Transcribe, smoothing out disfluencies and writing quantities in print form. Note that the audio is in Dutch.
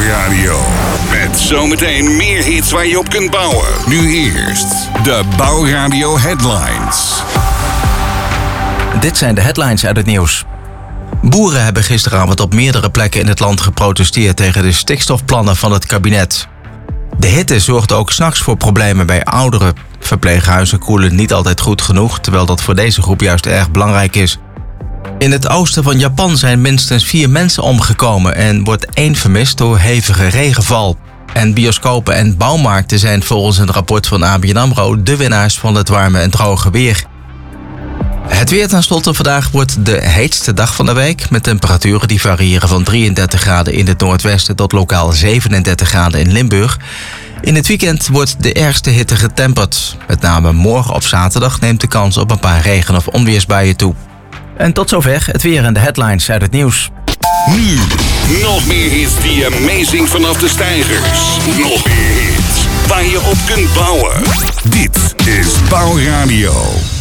Bouwradio. Met zometeen meer hits waar je op kunt bouwen. Nu eerst de Bouwradio Headlines. Dit zijn de headlines uit het nieuws. Boeren hebben gisteravond op meerdere plekken in het land geprotesteerd tegen de stikstofplannen van het kabinet. De hitte zorgt ook 's nachts voor problemen bij ouderen. Verpleeghuizen koelen niet altijd goed genoeg, terwijl dat voor deze groep juist erg belangrijk is. In het oosten van Japan zijn minstens 4 mensen omgekomen en wordt 1 vermist door hevige regenval. En bioscopen en bouwmarkten zijn volgens een rapport van ABN AMRO de winnaars van het warme en droge weer. Het weer tenslotte vandaag wordt de heetste dag van de week, met temperaturen die variëren van 33 graden in het noordwesten tot lokaal 37 graden in Limburg. In het weekend wordt de ergste hitte getemperd. Met name morgen op zaterdag neemt de kans op een paar regen- of onweersbuien toe. En tot zover het weer en de headlines uit het nieuws. Nu, nog meer hits die je meezingt vanaf de steigers. Nog meer hits waar je op kunt bouwen. Dit is Bouwradio.